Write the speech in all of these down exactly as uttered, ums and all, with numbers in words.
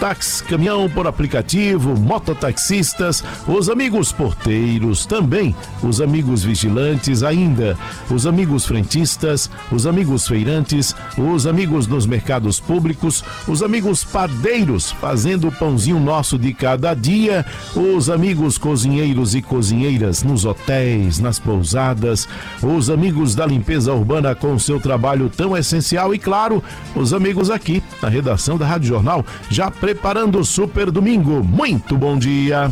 táxi, caminhão por aplicativo, mototaxistas, os amigos porteiros, também os amigos vigilantes, ainda os amigos frentistas, os amigos feirantes, os amigos nos mercados públicos, os amigos padeiros fazendo o pãozinho nosso de cada dia, os amigos cozinheiros e cozinheiras nos hotéis, nas pousadas, os amigos da limpeza urbana com seu trabalho tão essencial e, claro, os amigos aqui na redação da Rádio Jornal, já preparando o Super Domingo. Muito bom dia!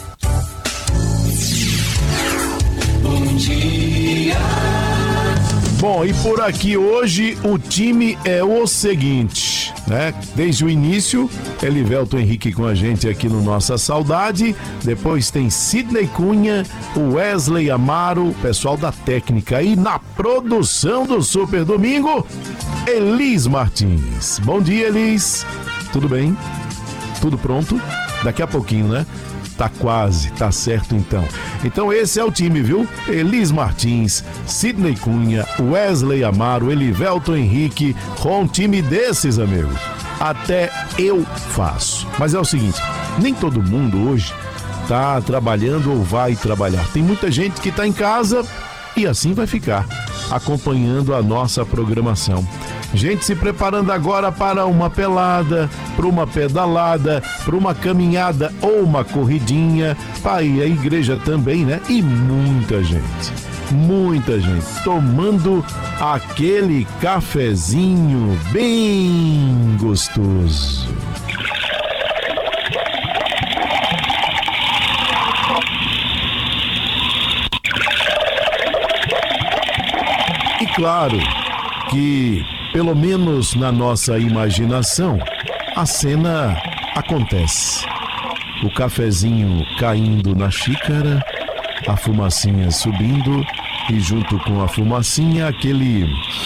Bom dia! Bom, e por aqui hoje o time é o seguinte, né? Desde o início, Elivelton Henrique com a gente aqui no Nossa Saudade, depois tem Sidney Cunha, o Wesley Amaro, o pessoal da técnica, e na produção do Super Domingo, Elis Martins. Bom dia, Elis. Tudo bem? Tudo pronto? Daqui a pouquinho, né? Tá quase, tá certo então. Então esse é o time, viu? Elis Martins, Sidney Cunha, Wesley Amaro, Elivelton Henrique, com um time desses, amigo. Até eu faço. Mas é o seguinte, nem todo mundo hoje tá trabalhando ou vai trabalhar. Tem muita gente que tá em casa e assim vai ficar, acompanhando a nossa programação. Gente se preparando agora para uma pelada, para uma pedalada, para uma caminhada ou uma corridinha, para ir à igreja também, né? E muita gente, muita gente tomando aquele cafezinho bem gostoso. E claro que, pelo menos na nossa imaginação, a cena acontece. O cafezinho caindo na xícara, a fumacinha subindo e junto com a fumacinha aquele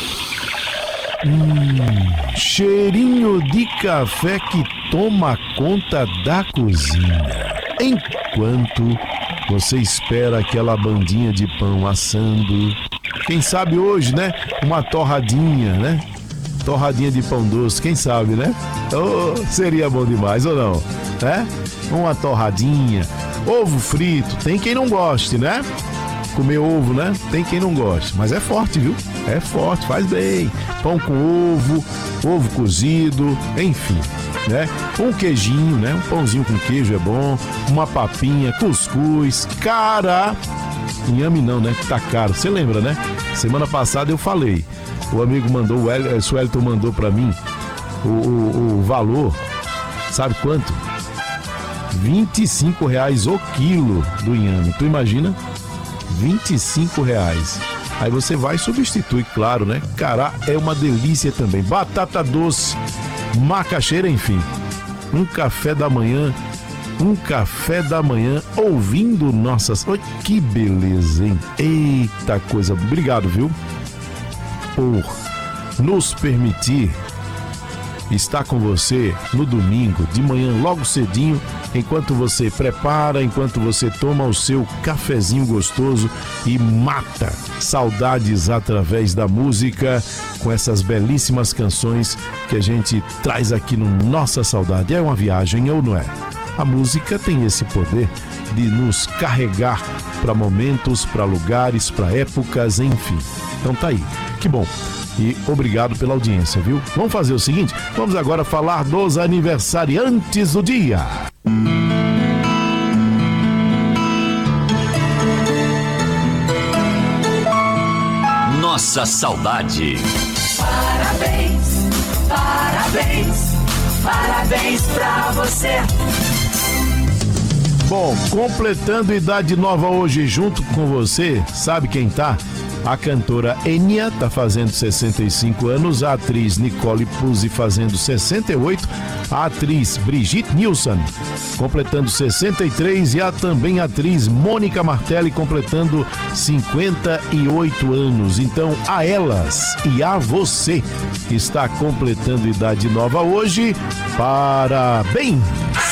hum, cheirinho de café que toma conta da cozinha. Enquanto você espera aquela bandinha de pão assando, quem sabe hoje, né? Uma torradinha, né? Torradinha de pão doce, quem sabe, né? Oh, seria bom demais, ou não? É? Uma torradinha, ovo frito, tem quem não goste, né? Comer ovo, né? Tem quem não goste, mas é forte, viu? É forte, faz bem. Pão com ovo, ovo cozido, enfim, né? Um queijinho, né? Um pãozinho com queijo é bom, uma papinha, cuscuz, cara... Inhame não, né? Que tá caro. Você lembra, né? Semana passada eu falei. O amigo mandou, o El, o Elton mandou pra mim o, o, o valor. Sabe quanto? vinte e cinco reais o quilo do inhame. Tu imagina? vinte e cinco reais. Aí você vai e substitui, claro, né? Cará é uma delícia também. Batata doce, macaxeira, enfim. Um café da manhã. Um café da manhã ouvindo nossas... Oi, que beleza, hein? Eita coisa. Obrigado, viu? Por nos permitir estar com você no domingo, de manhã, logo cedinho, enquanto você prepara, enquanto você toma o seu cafezinho gostoso e mata saudades através da música, com essas belíssimas canções que a gente traz aqui no Nossa Saudade. É uma viagem, ou não é? A música tem esse poder de nos carregar para momentos, para lugares, para épocas, enfim. Então tá aí. Que bom. E obrigado pela audiência, viu? Vamos fazer o seguinte, vamos agora falar dos aniversariantes do dia. Nossa Saudade. Parabéns, parabéns, parabéns pra você. Bom, completando idade nova hoje junto com você, sabe quem tá? A cantora Enya tá fazendo sessenta e cinco anos, a atriz Nicole Puzzi fazendo sessenta e oito, a atriz Brigitte Nielsen completando sessenta e três e a também atriz Mônica Martelli completando cinquenta e oito anos. Então, a elas e a você que está completando idade nova hoje, parabéns!